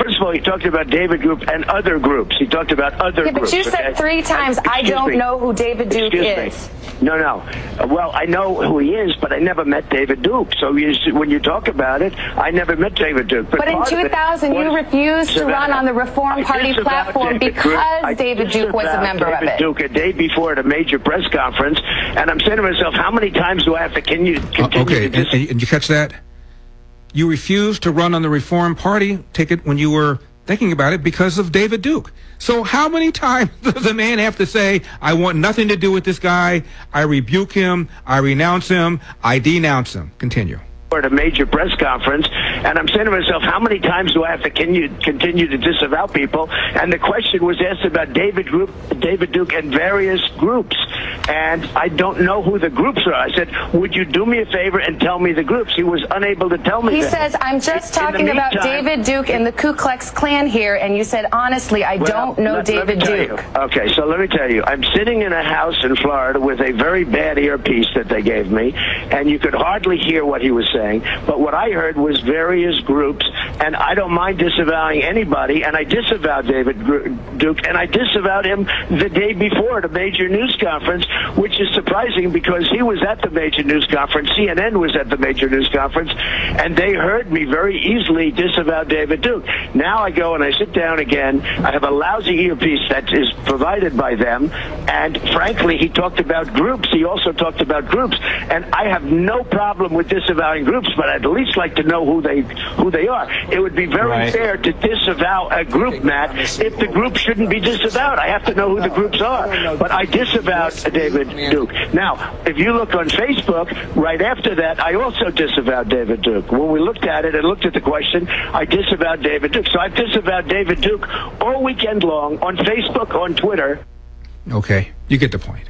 first of all, he talked about David Group and other groups. He talked about other groups. But you said 3 times, I don't know who David Duke is. No. Well, I know who he is, but I never met David Duke. So when you talk about it, I never met David Duke. But in 2000, you refused to run on the Reform Party platform because David Duke was a member of it. David Duke a day before at a major press conference, and I'm saying to myself, how many times do I have to continue okay, and you catch that? You refused to run on the Reform Party ticket when you were thinking about it because of David Duke. So how many times does the man have to say, I want nothing to do with this guy, I rebuke him, I renounce him, I denounce him? Continue. At a major press conference, and I'm saying to myself, how many times do I have to continue to disavow people? And the question was asked about David Duke and various groups, and I don't know who the groups are. I said, would you do me a favor and tell me the groups? He was unable to tell me. He says, I'm just talking about David Duke and the Ku Klux Klan here, and you said, honestly, I don't know David Duke. Okay, so let me tell you, I'm sitting in a house in Florida with a very bad earpiece that they gave me, and you could hardly hear what he was saying. But what I heard was various groups, and I don't mind disavowing anybody, and I disavowed David Duke, and I disavowed him the day before at a major news conference, which is surprising because he was at the major news conference, CNN was at the major news conference, and they heard me very easily disavow David Duke. Now I go and I sit down again, I have a lousy earpiece that is provided by them, and frankly, he talked about groups, he also talked about groups, and I have no problem with disavowing groups, but I'd at least like to know who they are. It would be very fair to disavow a group, Matt, if the group shouldn't be disavowed. I have to know who the groups are. But I disavowed David Duke. Now, if you look on Facebook, right after that, I also disavowed David Duke. When we looked at it and looked at the question, I disavowed David Duke. So I've disavowed David Duke all weekend long on Facebook, on Twitter. Okay, you get the point.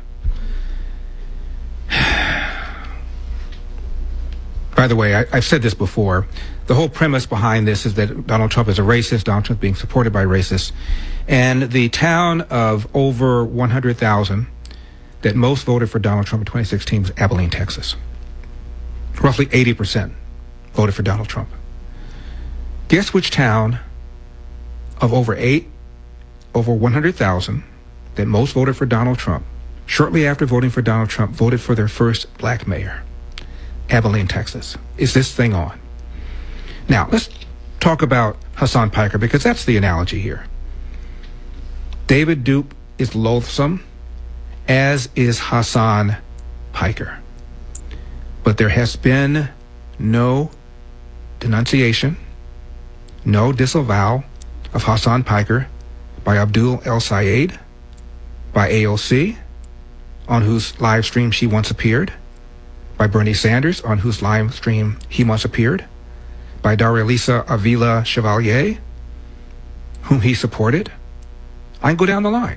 By the way, I've said this before. The whole premise behind this is that Donald Trump is a racist, Donald Trump being supported by racists. And the town of over 100,000 that most voted for Donald Trump in 2016 was Abilene, Texas. Roughly 80% voted for Donald Trump. Guess which town of over 100,000 that most voted for Donald Trump, shortly after voting for Donald Trump, voted for their first black mayor? Abilene, Texas. Is this thing on? Now, let's talk about Hasan Piker, because that's the analogy here. David Duke is loathsome, as is Hasan Piker. But there has been no denunciation, no disavowal of Hasan Piker by Abdul El Sayed, by AOC, on whose live stream she once appeared, by Bernie Sanders, on whose live stream he once appeared, by Darelisa Avila Chevalier, whom he supported. I can go down the line.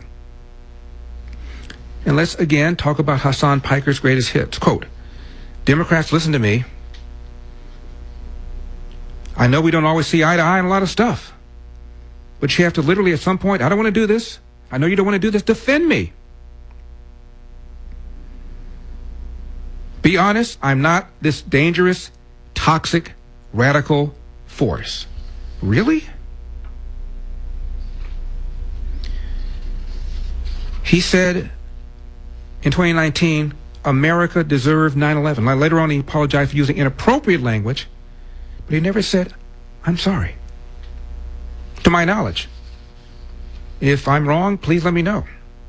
And let's again talk about Hasan Piker's greatest hits. Quote, Democrats, listen to me. I know we don't always see eye to eye on a lot of stuff, but you have to literally at some point, I don't want to do this. I know you don't want to do this. Defend me. Be honest, I'm not this dangerous, toxic, radical force. Really? He said in 2019, America deserved 9/11. Later on, he apologized for using inappropriate language, but he never said, I'm sorry. To my knowledge. If I'm wrong, please let me know.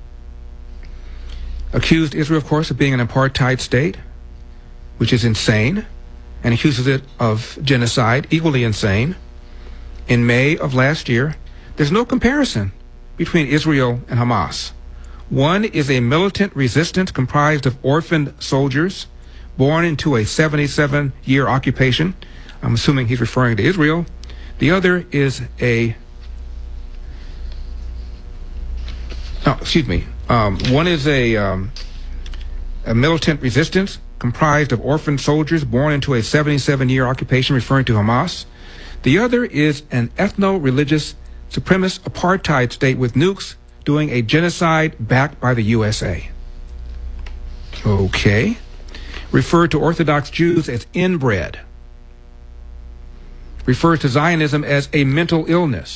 Accused Israel, of course, of being an apartheid state, which is insane, and accuses it of genocide, equally insane. In May of last year, there's no comparison between Israel and Hamas. One is a militant resistance comprised of orphaned soldiers born into a 77-year occupation. I'm assuming he's referring to Israel. The other is one is a militant resistance comprised of orphaned soldiers born into a 77-year occupation, referring to Hamas. The other is an ethno-religious supremacist apartheid state with nukes doing a genocide backed by the USA. Okay. Referred to Orthodox Jews as inbred. Refers to Zionism as a mental illness.